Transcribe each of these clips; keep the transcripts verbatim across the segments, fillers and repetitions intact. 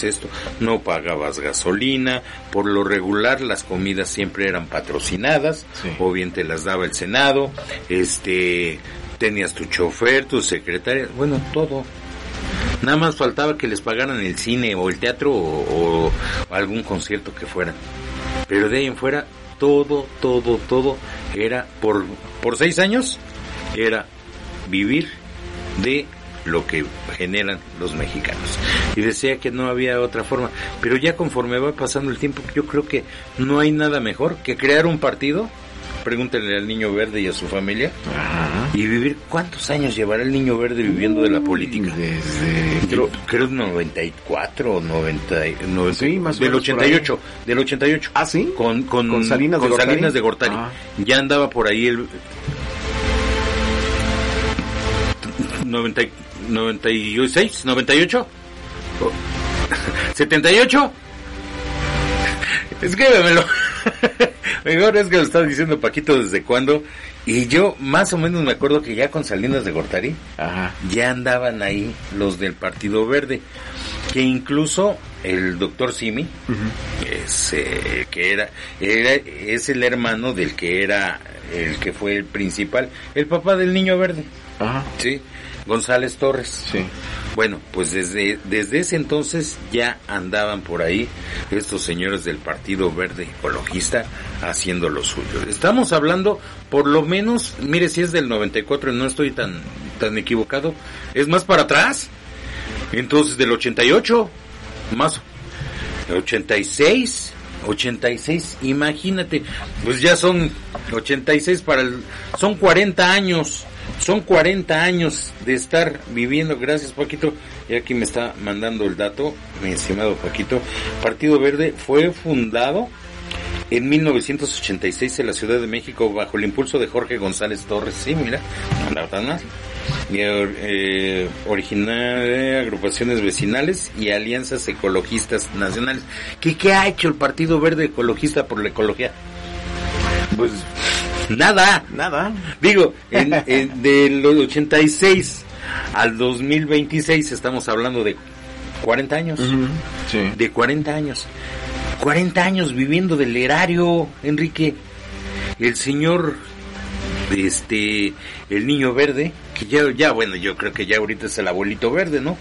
esto, no pagabas gasolina, por lo regular las comidas siempre eran patrocinadas, sí. o bien te las daba el Senado, este, tenías tu chofer, tu secretaria, bueno, todo. Nada más faltaba que les pagaran el cine o el teatro o, o algún concierto que fuera. Pero de ahí en fuera, todo, todo, todo era, por, por seis años, era vivir de lo que generan los mexicanos. Y decía que no había otra forma. Pero ya conforme va pasando el tiempo, yo creo que no hay nada mejor que crear un partido. Pregúntenle al Niño Verde y a su familia. Ajá. Y vivir. ¿Cuántos años llevará el Niño Verde viviendo de la política? Desde creo, creo noventa y cuatro o noventa, noventa sí, más del ochenta y ocho, del ochenta y ocho. Ah, sí. Con con, con Salinas, con de Gortari. Salinas de Gortari. Ah. Ya andaba por ahí el noventa, noventa y seis, noventa y ocho, setenta y ocho. Escríbemelo. Mejor es que lo está diciendo Paquito desde cuándo. Y yo más o menos me acuerdo que ya con Salinas de Gortari, ajá, ya andaban ahí los del Partido Verde, que incluso el doctor Simi, uh-huh, es, eh, que era, era es el hermano del que era el que fue el principal, el papá del Niño Verde, ajá, sí, González Torres. Sí. Bueno, pues desde desde ese entonces ya andaban por ahí estos señores del Partido Verde Ecologista haciendo lo suyo. Estamos hablando, por lo menos, mire, si es del noventa y cuatro y no estoy tan tan equivocado, es más para atrás. Entonces del ochenta y ocho, más ochenta y seis, ochenta y seis, imagínate, pues ya son ochenta y seis para el, son cuarenta años. Son cuarenta años de estar viviendo, gracias Paquito, y aquí me está mandando el dato, mi estimado Paquito. Partido Verde fue fundado en mil novecientos ochenta y seis en la Ciudad de México bajo el impulso de Jorge González Torres, sí, mira, andaba tan más, y, eh, original de agrupaciones vecinales y alianzas ecologistas nacionales. ¿Qué, qué ha hecho el Partido Verde Ecologista por la ecología? Pues nada, nada. Digo, en, en, de los ochenta y seis al dos mil veintiséis estamos hablando de cuarenta años. Uh-huh. Sí. De cuarenta años. cuarenta años viviendo del erario, Enrique. El señor, este, el Niño Verde, que ya, ya, bueno, yo creo que ya ahorita es el abuelito verde, ¿no?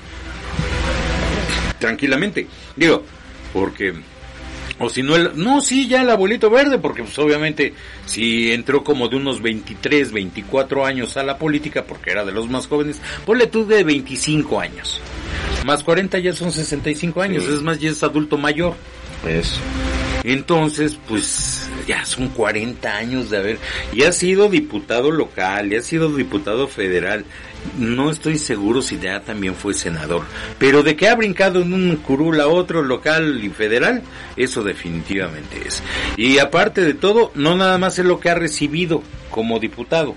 Tranquilamente. Digo, porque... O si no, el, no, sí, ya el abuelito verde, porque pues obviamente si entró como de unos veintitrés, veinticuatro años a la política, porque era de los más jóvenes, ponle tú de veinticinco años, más cuarenta ya son sesenta y cinco años, sí. Es más, ya es adulto mayor. Eso. Entonces, pues, ya son cuarenta años de haber, y ha sido diputado local, y ha sido diputado federal, no estoy seguro si ya también fue senador, pero de que ha brincado en un curul a otro, local y federal, eso definitivamente es. Y aparte de todo, no nada más es lo que ha recibido como diputado,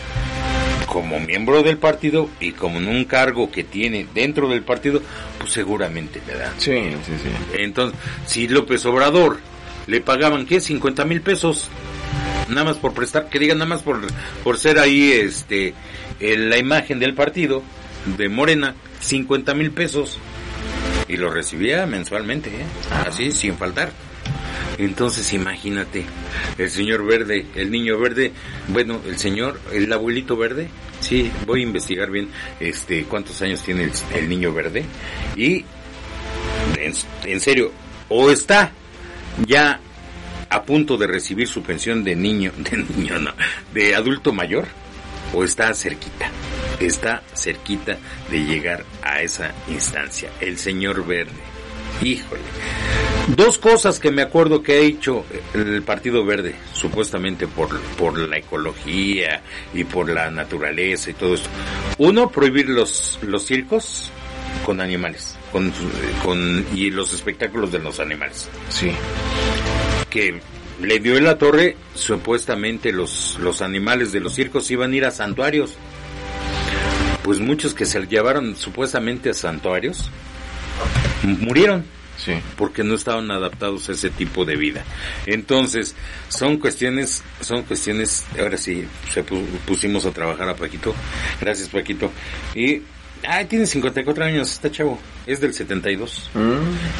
como miembro del partido y como en un cargo que tiene dentro del partido, pues seguramente le dan. Sí, sí, sí. Entonces, si López Obrador le pagaban, ¿qué? cincuenta mil pesos, nada más por prestar, que digan nada más por, por ser ahí, este, en la imagen del partido de Morena, cincuenta mil pesos, y lo recibía mensualmente, ¿eh? Así, sin faltar. Entonces imagínate, el señor Verde, el Niño Verde, bueno, el señor, el abuelito Verde, sí, voy a investigar bien, este, cuántos años tiene el, el Niño Verde, y en, en serio, o está ya a punto de recibir su pensión de niño, de niño no, de adulto mayor, o está cerquita, está cerquita de llegar a esa instancia, el señor Verde. Híjole. Dos cosas que me acuerdo que ha hecho el Partido Verde, supuestamente por, por la ecología y por la naturaleza y todo esto. Uno, prohibir los, los circos con animales, con, con, y los espectáculos de los animales. Sí. Que le dio en la torre, supuestamente los, los animales de los circos iban a ir a santuarios. Pues muchos que se llevaron supuestamente a santuarios murieron. Sí. Porque no estaban adaptados a ese tipo de vida. Entonces, son cuestiones, son cuestiones, ahora sí, se pusimos a trabajar a Paquito. Gracias, Paquito. Y Ay, tiene cincuenta y cuatro años, está chavo. Es del setenta y dos. Mm.